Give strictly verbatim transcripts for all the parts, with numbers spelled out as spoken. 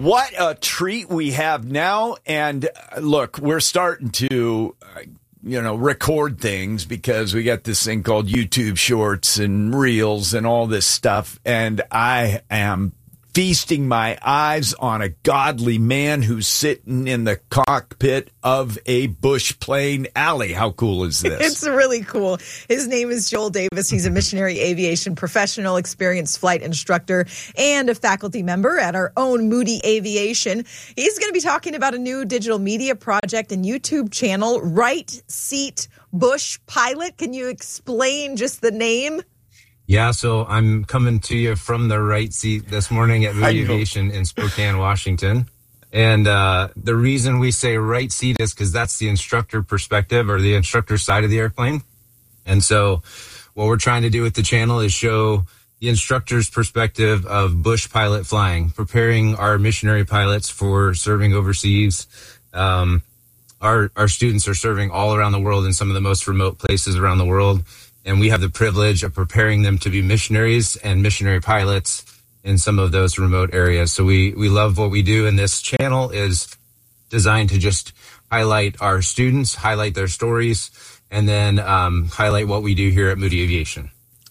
What a treat we have now. And uh, look, we're starting to, uh, you know, record things because we got this thing called YouTube Shorts and Reels and all this stuff. And I am feasting my eyes on a godly man who's sitting in the cockpit of a Bush plane. Allie, how cool is this? It's really cool. His name is Joel Davis. He's a missionary aviation professional, experienced flight instructor, and a faculty member at our own Moody Aviation. He's going to be talking about a new digital media project and YouTube channel, Right Seat Bush Pilot. Can you explain just the name? Yeah, so I'm coming to you from the right seat this morning at Moody Aviation in Spokane, Washington. And uh, the reason we say right seat is because that's the instructor perspective or the instructor side of the airplane. And so what we're trying to do with the channel is show the instructor's perspective of bush pilot flying, preparing our missionary pilots for serving overseas. Um, our, our students are serving all around the world in some of the most remote places around the world. And we have the privilege of preparing them to be missionaries and missionary pilots in some of those remote areas. So we, we love what we do. And this channel is designed to just highlight our students, highlight their stories, and then um, highlight what we do here at Moody Aviation.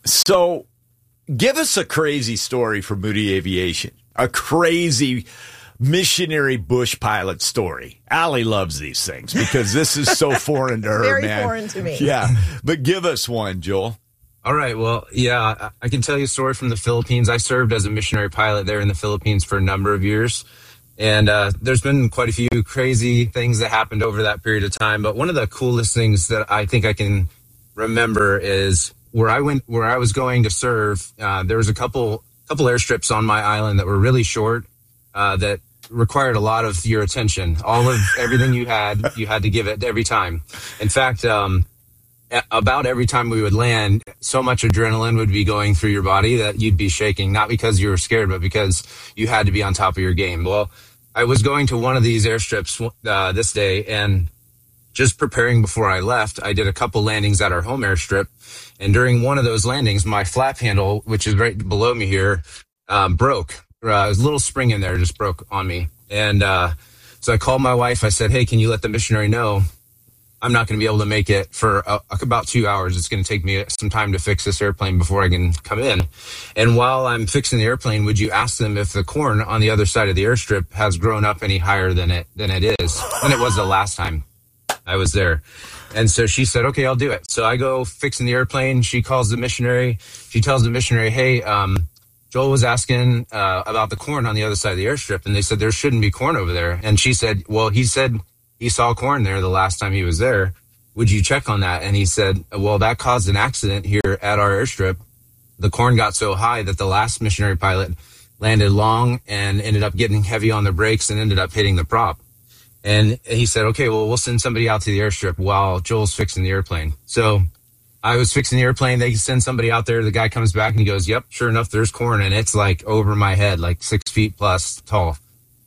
So give us a crazy story for Moody Aviation, a crazy missionary bush pilot story. Allie loves these things because this is so foreign to her, Very man. foreign to me. Yeah, but give us one, Joel. All right. Well, yeah, I can tell you a story from the Philippines. I served as a missionary pilot there in the Philippines for a number of years. And uh, there's been quite a few crazy things that happened over that period of time. But one of the coolest things that I think I can remember is where I went, where I was going to serve. Uh, there was a couple, couple airstrips on my island that were really short, uh, that required a lot of your attention. All of everything you had, you had to give it every time. In fact, um, about every time we would land, so much adrenaline would be going through your body that you'd be shaking, not because you were scared, but because you had to be on top of your game. Well, I was going to one of these airstrips uh, this day, and just preparing before I left, I did a couple landings at our home airstrip. And during one of those landings, my flap handle, which is right below me here, um, broke. Uh, there's a little spring in there, just broke on me. And uh, so I called my wife. I said, hey, can you let the missionary know I'm not going to be able to make it for uh, about two hours. It's going to take me some time to fix this airplane before I can come in. And while I'm fixing the airplane, would you ask them if the corn on the other side of the airstrip has grown up any higher than it than it is, than it was the last time I was there? And so she said, okay, I'll do it. So I go fixing the airplane. She calls the missionary. She tells the missionary, hey, um, Joel was asking uh, about the corn on the other side of the airstrip, and they said there shouldn't be corn over there. And she said, well, he said he saw corn there the last time he was there. Would you check on that? And he said, well, that caused an accident here at our airstrip. The corn got so high that the last missionary pilot landed long and ended up getting heavy on the brakes and ended up hitting the prop. And he said, okay, well, we'll send somebody out to the airstrip while Joel's fixing the airplane. So I was fixing the airplane. They send somebody out there. The guy comes back and he goes, yep, sure enough, there's corn. And it's like over my head, like six feet plus tall.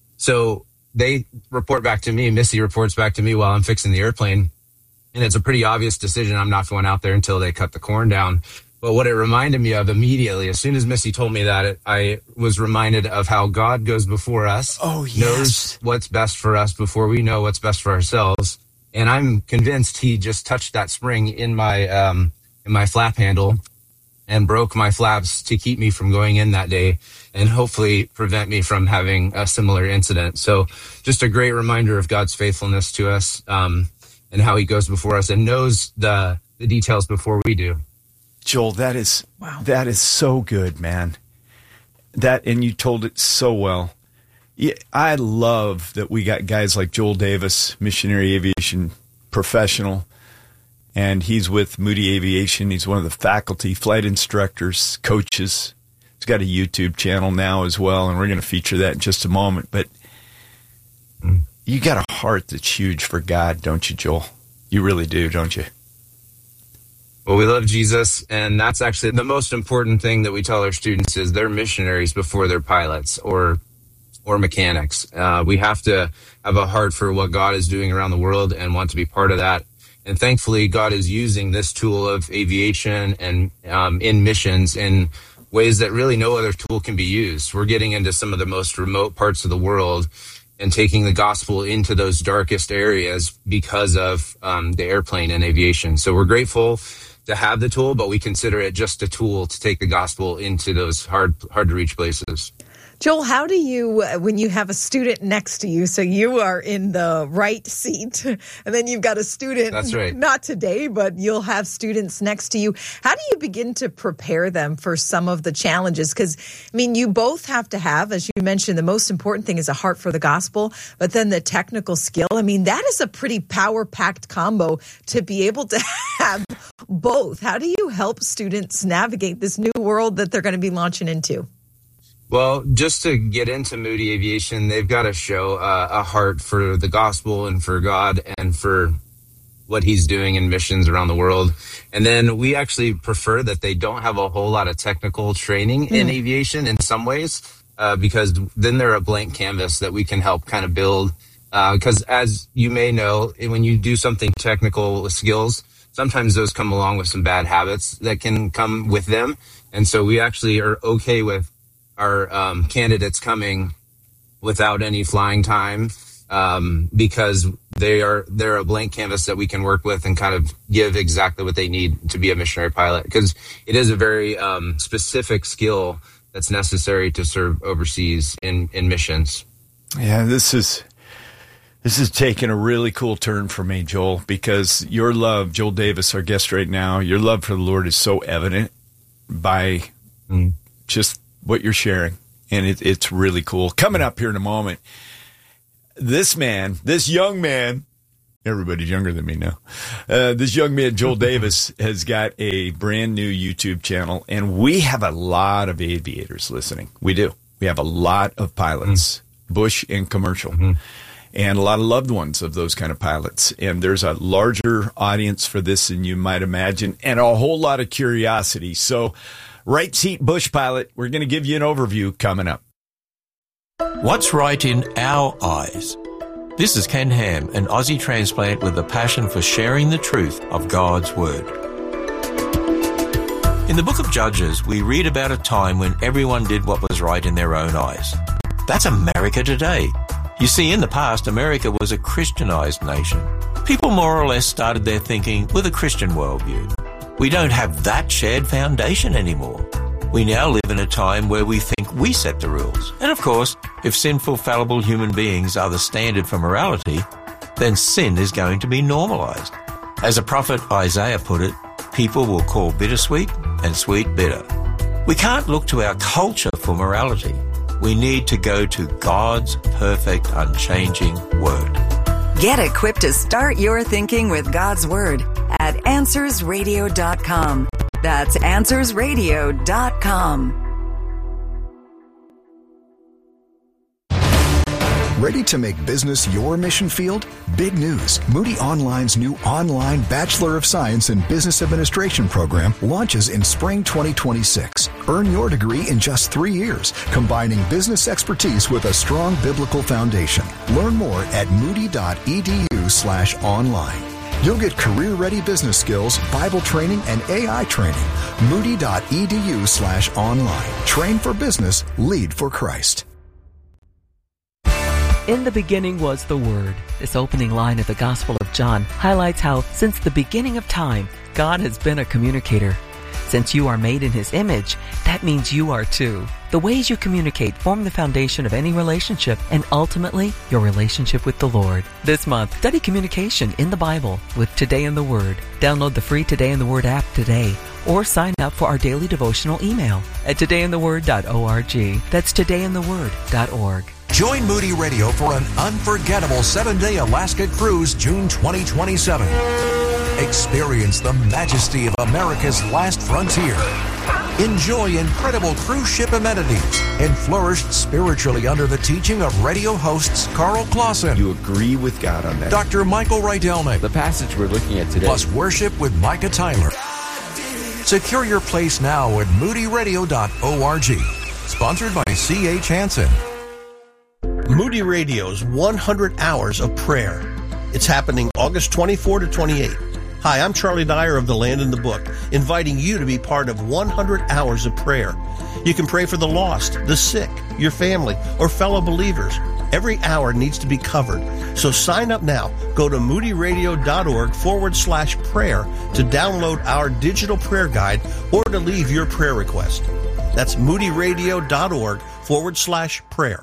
So they report back to me. Missy reports back to me while I'm fixing the airplane. And it's a pretty obvious decision. I'm not going out there until they cut the corn down. But what it reminded me of immediately, as soon as Missy told me that, it, I was reminded of how God goes before us, oh, yes. knows what's best for us before we know what's best for ourselves. And I'm convinced he just touched that spring in my um, in my flap handle and broke my flaps to keep me from going in that day and hopefully prevent me from having a similar incident. So just a great reminder of God's faithfulness to us um, and how he goes before us and knows the, the details before we do. Joel, that is wow. That is so good, man. That and you told it so well. Yeah, I love that we got guys like Joel Davis, missionary aviation professional, and he's with Moody Aviation. He's one of the faculty, flight instructors, coaches. He's got a YouTube channel now as well, and we're going to feature that in just a moment. But you got a heart that's huge for God, don't you, Joel? You really do, don't you? Well, we love Jesus, and that's actually the most important thing that we tell our students is they're missionaries before they're pilots or or mechanics. Uh, we have to have a heart for what God is doing around the world and want to be part of that. And thankfully, God is using this tool of aviation and um, in missions in ways that really no other tool can be used. We're getting into some of the most remote parts of the world and taking the gospel into those darkest areas because of um, the airplane and aviation. So we're grateful to have the tool, but we consider it just a tool to take the gospel into those hard, hard to reach places. Joel, how do you, when you have a student next to you, so you are in the right seat, and then you've got a student, That's right. not today, but you'll have students next to you. How do you begin to prepare them for some of the challenges? Because, I mean, you both have to have, as you mentioned, the most important thing is a heart for the gospel, but then the technical skill. I mean, that is a pretty power-packed combo to be able to have both. How do you help students navigate this new world that they're going to be launching into? Well, just to get into Moody Aviation, they've got to show uh, a heart for the gospel and for God and for what he's doing in missions around the world. And then we actually prefer that they don't have a whole lot of technical training mm. in aviation in some ways, uh, because then they're a blank canvas that we can help kind of build. Because uh, as you may know, when you do something technical with skills, sometimes those come along with some bad habits that can come with them. And so we actually are okay with our um, candidates coming without any flying time um, because they are they're a blank canvas that we can work with and kind of give exactly what they need to be a missionary pilot, because it is a very um, specific skill that's necessary to serve overseas in, in missions. Yeah, this is this is taking a really cool turn for me, Joel, because your love, Joel Davis, our guest right now, your love for the Lord is so evident by mm. just what you're sharing, and it, it's really cool. Coming up here in a moment, this man, this young man, everybody's younger than me now, uh, this young man, Joel Davis, has got a brand new YouTube channel, and we have a lot of aviators listening. We do. We have a lot of pilots, mm-hmm. bush and commercial, mm-hmm. and a lot of loved ones of those kind of pilots. And there's a larger audience for this than you might imagine, and a whole lot of curiosity. So, Right Seat Bush Pilot, we're going to give you an overview coming up. What's right in our eyes? This is Ken Ham, an Aussie transplant with a passion for sharing the truth of God's Word. In the book of Judges, we read about a time when everyone did what was right in their own eyes. That's America today. You see, in the past, America was a Christianized nation. People more or less started their thinking with a Christian worldview. We don't have that shared foundation anymore. We now live in a time where we think we set the rules. And of course, if sinful, fallible human beings are the standard for morality, then sin is going to be normalized. As the prophet Isaiah put it, people will call bittersweet and sweet bitter. We can't look to our culture for morality. We need to go to God's perfect, unchanging Word. Get equipped to start your thinking with God's Word at answers radio dot com. That's answers radio dot com. Ready to make business your mission field? Big news. Moody Online's new online Bachelor of Science in Business Administration program launches in spring twenty twenty-six. Earn your degree in just three years, combining business expertise with a strong biblical foundation. Learn more at moody.edu slash online. You'll get career-ready business skills, Bible training, and A I training. Moody.edu slash online. Train for business, lead for Christ. In the beginning was the Word. This opening line of the Gospel of John highlights how, since the beginning of time, God has been a communicator. Since you are made in His image, that means you are too. The ways you communicate form the foundation of any relationship and ultimately your relationship with the Lord. This month, study communication in the Bible with Today in the Word. Download the free Today in the Word app today or sign up for our daily devotional email at today in the word dot org. That's today in the word dot org. Join Moody Radio for an unforgettable seven-day Alaska cruise June twenty twenty-seven. Experience the majesty of America's last frontier. Enjoy incredible cruise ship amenities and flourish spiritually under the teaching of radio hosts Carl Clausen. You agree with God on that? Doctor Michael Rydelnik. The passage we're looking at today. Plus worship with Micah Tyler. Secure your place now at moody radio dot org. Sponsored by C H Hansen. Moody Radio's one hundred hours of prayer. It's happening August twenty-fourth to twenty-eighth. Hi, I'm Charlie Dyer of The Land in the Book, inviting you to be part of one hundred hours of prayer. You can pray for the lost, the sick, your family, or fellow believers. Every hour needs to be covered. So sign up now. Go to moodyradio.org forward slash prayer to download our digital prayer guide or to leave your prayer request. That's moodyradio.org forward slash prayer.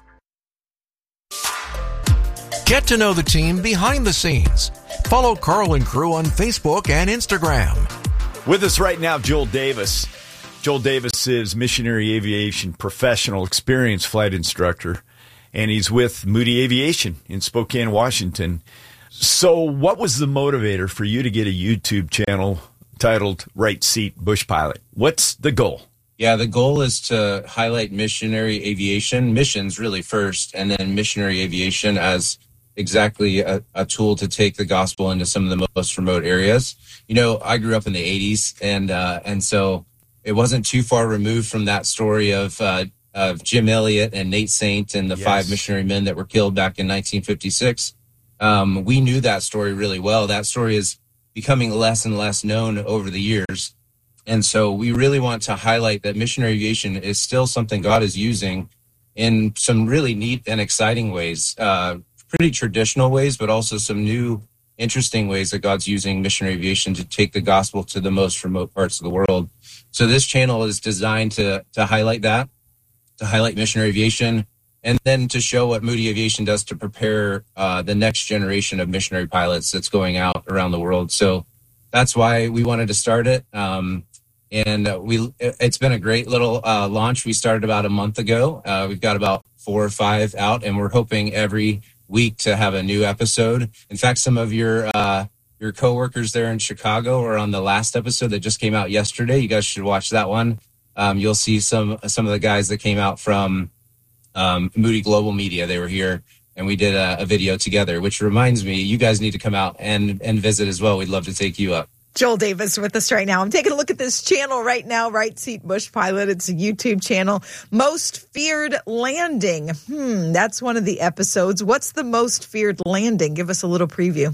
Get to know the team behind the scenes. Follow Carl and Crew on Facebook and Instagram. With us right now, Joel Davis. Joel Davis is missionary aviation professional, experienced flight instructor, and he's with Moody Aviation in Spokane, Washington. So what was the motivator for you to get a YouTube channel titled Right Seat Bush Pilot? What's the goal? Yeah, the goal is to highlight missionary aviation, missions really first, and then missionary aviation as exactly a, a tool to take the gospel into some of the most remote areas. You know, I grew up in the eighties, and uh, and so it wasn't too far removed from that story of uh, of Jim Elliott and Nate Saint and the yes. five missionary men that were killed back in nineteen fifty-six. Um, we knew that story really well. That story is becoming less and less known over the years. And so we really want to highlight that missionary aviation is still something God is using in some really neat and exciting ways, uh, pretty traditional ways, but also some new, interesting ways that God's using missionary aviation to take the gospel to the most remote parts of the world. So this channel is designed to to highlight that, to highlight missionary aviation, and then to show what Moody Aviation does to prepare uh, the next generation of missionary pilots that's going out around the world. So that's why we wanted to start it. Um, and uh, we it's been a great little uh, launch. We started about a month ago. Uh, we've got about four or five out, and we're hoping every week to have a new episode. In fact, some of your uh, your coworkers there in Chicago are on the last episode that just came out yesterday. You guys should watch that one. Um, you'll see some some of the guys that came out from um, Moody Global Media. They were here, and we did a, a video together, which reminds me, you guys need to come out and, and visit as well. We'd love to take you up. Joel Davis with us right now. I'm taking a look at this channel right now, Right Seat Bush Pilot. It's a YouTube channel. Most Feared Landing. Hmm, that's one of the episodes. What's the most feared landing? Give us a little preview.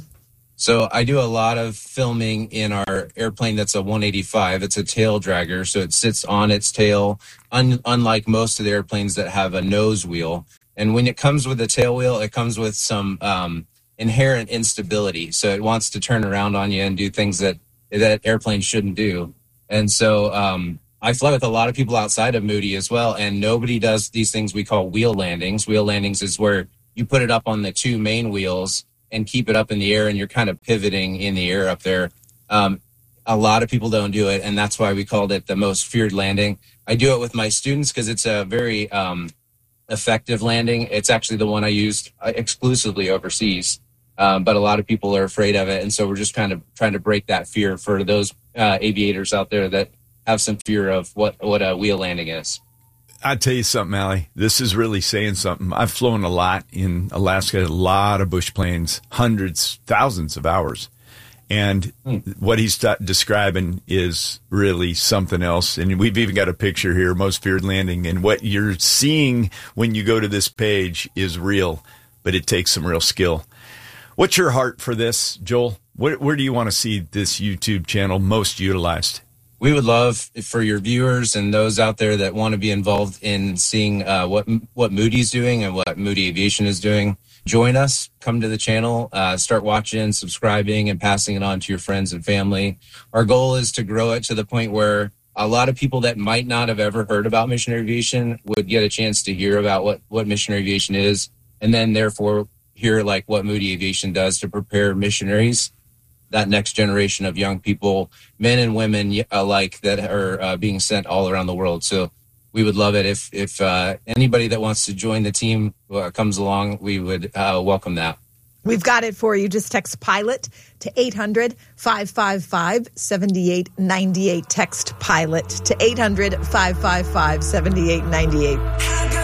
So I do a lot of filming in our airplane that's a one eighty-five. It's a tail dragger, so it sits on its tail, un- unlike most of the airplanes that have a nose wheel. And when it comes with a tail wheel, it comes with some um, inherent instability. So it wants to turn around on you and do things that that airplane shouldn't do. And so um, I fly with a lot of people outside of Moody as well, and nobody does these things we call wheel landings. Wheel landings is where you put it up on the two main wheels and keep it up in the air, and you're kind of pivoting in the air up there. Um, a lot of people don't do it, and that's why we called it the most feared landing. I do it with my students because it's a very um, effective landing. It's actually the one I used exclusively overseas. Um, but a lot of people are afraid of it, and so we're just kind of trying to break that fear for those uh, aviators out there that have some fear of what, what a wheel landing is. I'll tell you something, Allie. This is really saying something. I've flown a lot in Alaska, a lot of bush planes, hundreds, thousands of hours. And hmm. what he's t- describing is really something else. And we've even got a picture here, most feared landing. And what you're seeing when you go to this page is real, but it takes some real skill. What's your heart for this, Joel? Where, where do you want to see this YouTube channel most utilized? We would love for your viewers and those out there that want to be involved in seeing uh, what what Moody's doing and what Moody Aviation is doing. Join us, come to the channel, uh, start watching, subscribing, and passing it on to your friends and family. Our goal is to grow it to the point where a lot of people that might not have ever heard about missionary aviation would get a chance to hear about what, what missionary aviation is, and then therefore hear like what Moody Aviation does to prepare missionaries, that next generation of young people, men and women alike, that are uh, being sent all around the world. So we would love it if if uh, anybody that wants to join the team uh, comes along. We would uh, welcome that. We've got it for you. Just text PILOT to eight hundred, five five five, seven eight nine eight. Text PILOT to eight hundred, five five five, seven eight nine eight.